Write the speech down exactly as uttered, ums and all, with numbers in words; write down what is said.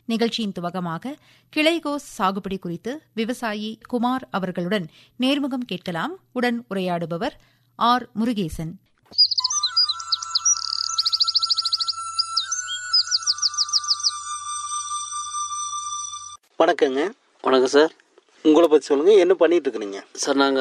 நிகழ்ச்சியின் துவக்கமாக கிளைகோஸ் சாகுபடி குறித்து விவசாயி குமார் அவர்களுடன் நேர்முகம் கேட்கலாம். உடன் உரையாடுபவர் ஆர் முருகேசன். வணக்கங்க. வணக்கம் சார். உங்களை பற்றி சொல்லுங்கள், என்ன பண்ணிட்டு இருக்கிறீங்க? சார் நாங்கள்